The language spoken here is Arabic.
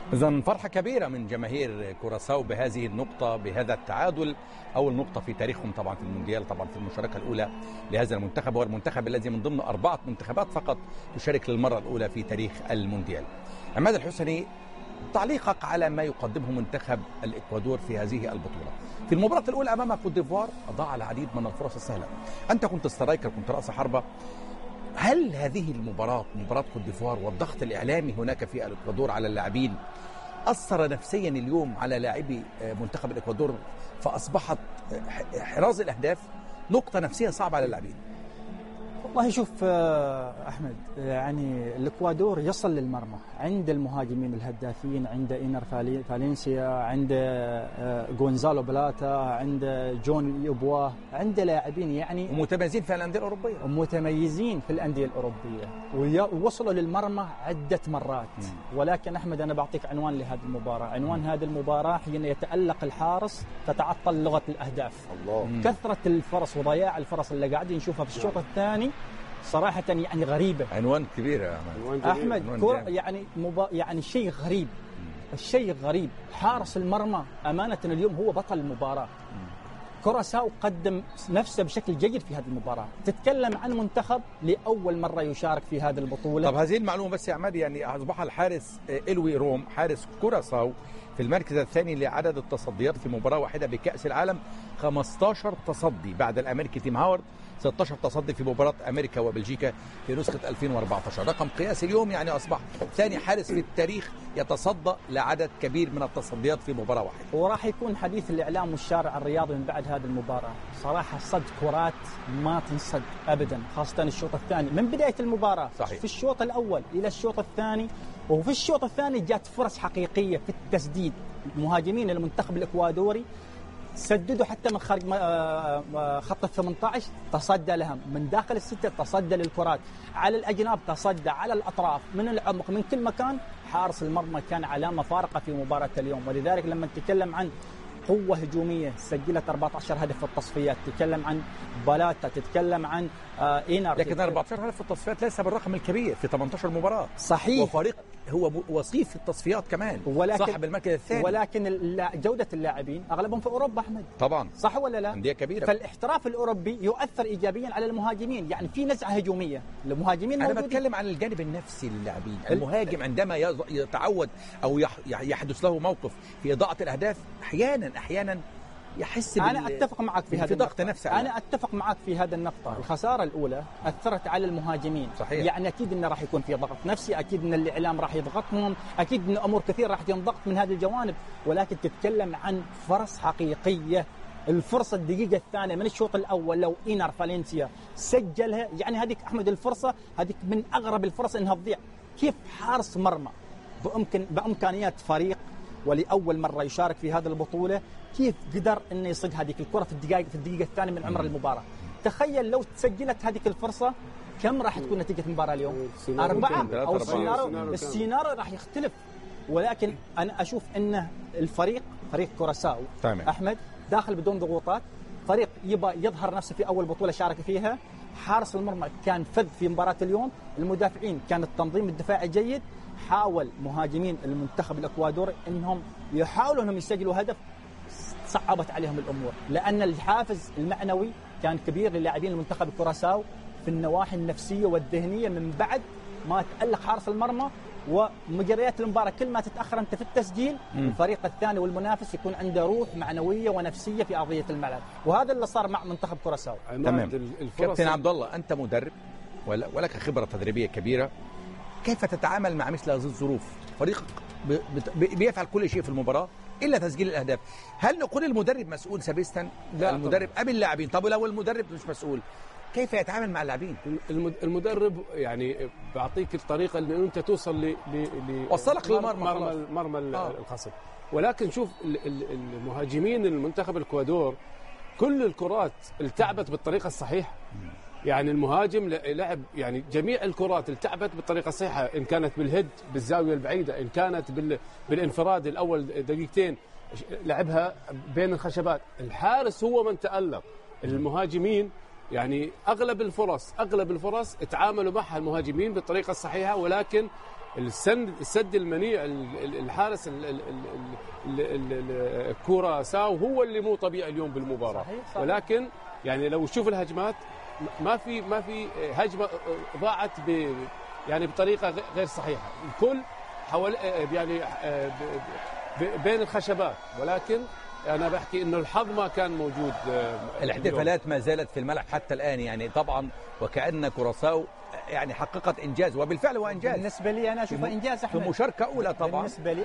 إذن فرحة كبيرة من جماهير كوراساو بهذه النقطة، بهذا التعادل، أول نقطة في تاريخهم طبعا في المونديال، طبعا في المشاركة الأولى لهذا المنتخب، هو المنتخب الذي من ضمن 4 منتخبات فقط تشارك للمرة الأولى في تاريخ المونديال. عماد الحسني، تعليقك على ما يقدمه منتخب الإكوادور في هذه البطولة. في المباراة الأولى أمام كوت ديفوار أضاع العديد من الفرص السهلة، أنت كنت سترايكر، كنت رأس حربة. هل هذه المباراة، مباراة كوت ديفوار والضغط الإعلامي هناك في الإكوادور على اللاعبين، أثر نفسيا اليوم على لاعبي منتخب الإكوادور فأصبحت حراز الأهداف نقطة نفسية صعبة على اللاعبين؟ والله شوف أحمد، يعني الإكوادور يصل للمرمى، عند المهاجمين الهدافين، عند إينر فالنسيا، عند غونزالو بلاتا، عند جون يوبواه، عند لاعبين يعني متميزين في الأندية الأوروبية، متميزين في الأندية الأوروبية، ووصلوا للمرمى عدة مرات. ولكن أحمد أنا بعطيك عنوان لهذه المباراة، عنوان هذه المباراة حين يتألق الحارس تتعطل لغة الأهداف. الله. كثرة الفرص وضياع الفرص اللي قاعدين نشوفها في الشوط الثاني صراحة يعني غريبة. عنوان كبير يا أحمد، يعني شيء غريب، الشيء غريب. حارس المرمى أمانة اليوم هو بطل المباراة. كوراساو قدم نفسه بشكل جيد في هذه المباراة. تتكلم عن منتخب لأول مرة يشارك في هذه البطولة. طب هذه المعلومة بس يا عماد، يعني أصبح الحارس إلوي روم حارس كوراساو في المركز الثاني لعدد التصديات في مباراة واحدة بكأس العالم، 15 تصدي بعد الأمريكي تيم هاورد، 16 تصدي في مباراة أمريكا وبلجيكا في نسخة 2014. رقم قياسي اليوم، يعني أصبح ثاني حارس في التاريخ يتصدى لعدد كبير من التصديات في مباراة واحدة. وراح يكون حديث الإعلام والشارع الرياضي من بعد هذه المباراة. صراحة صد كرات ما تنصد أبدا، خاصة الشوط الثاني من بداية المباراة. صحيح. في الشوط الأول إلى الشوط الثاني، وفي الشوط الثاني جات فرص حقيقية في التسديد. مهاجمين المنتخب الإكوادوري سددوا حتى من خارج خط ال 18، تصدى لهم من داخل الستة، تصدى للكرات على الأجناب، تصدى على الأطراف من العمق من كل مكان. حارس المرمى كان علامة فارقة في مباراة اليوم. ولذلك لما نتكلم عن قوة هجومية، سجلت 14 هدف في التصفيات، تتكلم عن بلاتا، تتكلم عن إينر، لكن 14 هدف في التصفيات ليس بالرقم الكبير في 18 مباراة. صحيح. وفريق هو وصيف في التصفيات كمان، صاحب المركز الثاني. ولكن جودة اللاعبين أغلبهم في أوروبا أحمد. طبعا. صح ولا لا؟ أندية كبيرة. فالاحتراف الأوروبي يؤثر إيجابيا على المهاجمين، يعني في نزعة هجومية المهاجمين. أنا بتكلم عن الجانب النفسي للاعبين. المهاجم عندما يتعود أو يحدث له موقف في إضاعة الأهداف أحيانا يحس أنا أتفق معك في هذا ضغط نفسي. أنا أتفق معك في هذا النقطة. الخسارة الأولى أثرت على المهاجمين. صحيح. يعني أكيد إنه راح يكون في ضغط نفسي، أكيد إن الإعلام راح يضغطهم، أكيد إن أمور كثير راح تنضغط من هذه الجوانب. ولكن تتكلم عن فرص حقيقية. الفرصة الدقيقة الثانية من الشوط الأول لو إينر فالنسيا سجلها، يعني هذيك أحمد الفرصة هذيك من أغرب الفرص إنها تضيع. كيف حارس مرمى بإمكانيات فريق ولأول مرة يشارك في هذه البطولة، كيف قدر إنه يصد هذيك الكرة في الدقيقة الثانية من عمر المباراة؟ تخيل لو تسجلت هذيك الفرصة كم راح تكون نتيجة المباراة اليوم؟ 4 أو السيناريو راح يختلف. ولكن أنا أشوف إنه فريق كوراساو أحمد داخل بدون ضغوطات، فريق يبغى يظهر نفسه في أول بطولة شارك فيها. حارس المرمى كان فذ في مباراة اليوم، المدافعين كان التنظيم الدفاعي جيد. حاول مهاجمين المنتخب الإكوادوري إنهم يحاولوا إنهم يسجلوا هدف، صعبت عليهم الأمور لأن الحافز المعنوي كان كبير للاعبين المنتخب كوراساو في النواحي النفسية والذهنية من بعد ما تألق حارس المرمى. ومجريات المباراة كل ما تتأخر أنت في التسجيل، الفريق الثاني والمنافس يكون عنده روح معنوية ونفسية في أرضية الملعب، وهذا اللي صار مع منتخب كوراساو. تمام. كابتن عبد الله، أنت مدرب ولك خبرة تدريبية كبيرة، كيف تتعامل مع مثل هذه الظروف؟ فريق بيفعل كل شيء في المباراة إلا تسجيل الأهداف. هل نقول المدرب مسؤول سبيستا؟ لا، المدرب أم اللاعبين؟ طب لو المدرب مش مسؤول كيف يتعامل مع اللاعبين؟ المدرب يعني بعطيك الطريقة اللي أنت توصل وصلك لمرمى الخصم. ولكن شوف المهاجمين المنتخب الإكوادور كل الكرات التعبت بالطريقة الصحيحة. يعني المهاجم لعب يعني جميع الكرات التعبت بالطريقة الصحيحة، إن كانت بالهيد بالزاوية البعيدة، إن كانت بالانفراد الأول دقيقتين لعبها بين الخشبات. الحارس هو من تألق. المهاجمين يعني اغلب الفرص تعاملوا معها المهاجمين بالطريقه الصحيحه، ولكن السد المنيع الحارس كوراساو هو اللي مو طبيعي اليوم بالمباراه. صحيح. ولكن يعني لو تشوف الهجمات ما في هجمه ضاعت يعني بطريقه غير صحيحه، الكل حول يعني بين الخشبات، ولكن انا بحكي انه الحظ ما كان موجود. الاحتفالات ما زالت في الملعب حتى الان يعني طبعا، وكأن كوراساو يعني حققت انجاز، وبالفعل هو انجاز بالنسبه لي انا اشوفه انجاز احمد في مشاركه اولى طبعا. بالنسبه لي